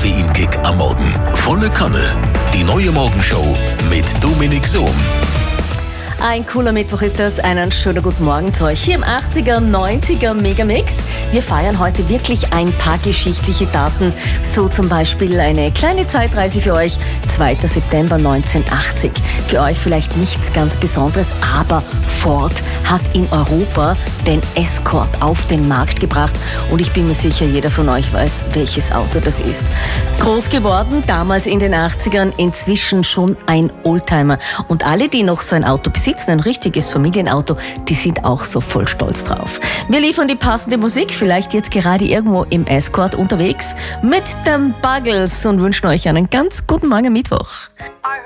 Koffeinkick am Morgen. Volle Kanne. Die neue Morgenshow mit Dominik Sohm. Ein cooler Mittwoch ist das. Einen schönen guten Morgen zu euch hier im 80er, 90er Megamix. Wir feiern heute wirklich ein paar geschichtliche Daten. So zum Beispiel eine kleine Zeitreise für euch. 2. September 1980. Für euch vielleicht nichts ganz Besonderes, aber Ford hat in Europa den Escort auf den Markt gebracht. Und ich bin mir sicher, jeder von euch weiß, welches Auto das ist. Groß geworden, damals in den 80ern, inzwischen schon ein Oldtimer. Und alle, die noch so ein Auto besitzen, ein richtiges Familienauto, die sind auch so voll stolz drauf. Wir liefern die passende Musik, vielleicht jetzt gerade irgendwo im Escort unterwegs mit den Buggles und wünschen euch einen ganz guten Morgen Mittwoch.